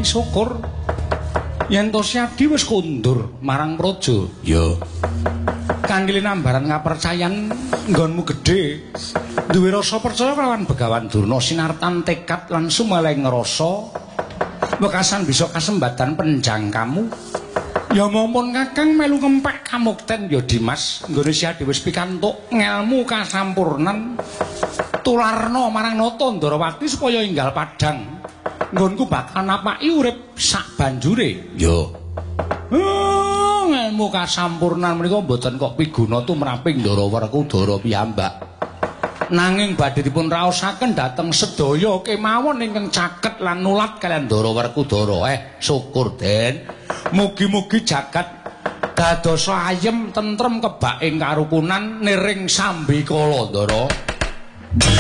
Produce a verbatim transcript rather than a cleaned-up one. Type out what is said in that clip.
syukur yen to Siadi wis kondur marang praja. Ya. Kanthi nambaran kapercayan nggonmu gedhe, duwe rasa percaya kelawan Begawan Durna sinartan tekad lan sumeleng ngrasa wekasan bisa kasembatan penjang kamu. Ya mumpun Kakang melu ngempek kamukten ya Dimas, nggone Siadi wis pikantuk ngelmu kasampurnan. Tularna marang Nata Ndarawati supaya enggal padhang. Nggonku bakal napaki urip sak banjure. Ya. Oh, ngelmu kasampurnan menika mboten kok piguna tumraping Ndara Werkudara piyambak. Nanging badhe dipun raosaken dhateng sedaya kemawon ingkang caket lan nulat kalian Ndara Werkudara. Eh, syukur Den. Mugi-mugi jagat dadosa ayem tentrem kebak ing karukunan niring sambikala Ndara.